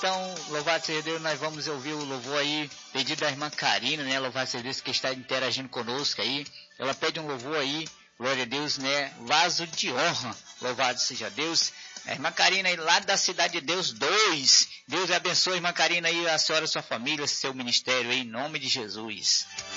Então, louvado seja Deus, nós vamos ouvir o louvor aí, pedido da irmã Karina, né? Louvado seja Deus, que está interagindo conosco aí. Ela pede um louvor aí, glória a Deus, né? Vaso de honra, louvado seja Deus. A irmã Karina aí, lá da Cidade de Deus 2. Deus abençoe, irmã Karina, aí, a senhora, sua família, seu ministério aí, em nome de Jesus.